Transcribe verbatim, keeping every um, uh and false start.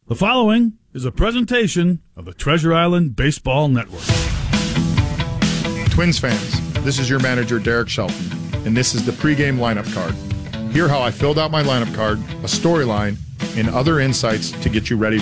The following is a presentation of the Treasure Island Baseball Network. Twins fans, this is your manager, Derek Shelton, and this is the pregame lineup card. Hear how I filled out my lineup card, a storyline, and other insights to get you ready